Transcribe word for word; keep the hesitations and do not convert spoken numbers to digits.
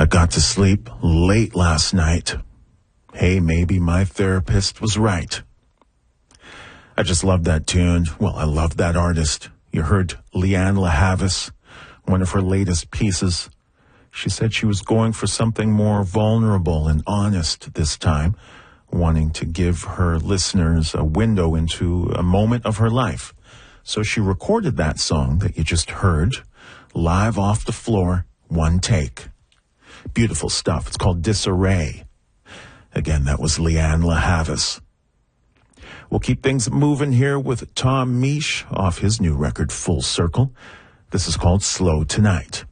I got to sleep late last night. Hey, maybe my therapist was right. I just love that tune. Well, I love that artist. You heard Lianne La Havas, one of her latest pieces. She said she was going for something more vulnerable and honest this time, wanting to give her listeners a window into a moment of her life. So she recorded that song that you just heard, live off the floor, one take. Beautiful stuff. It's called Disarray. Again, that was Lianne La Havas. We'll keep things moving here with Tom Misch off his new record, Full Circle. This is called Slow Tonight.